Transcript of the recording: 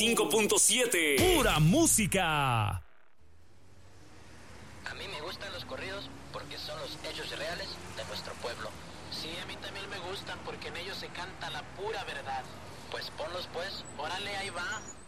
95.7. Pura música. A mí me gustan los corridos porque son los hechos reales de nuestro pueblo. Sí, a mí también me gustan porque en ellos se canta la pura verdad. Pues ponlos pues. Órale, ahí va.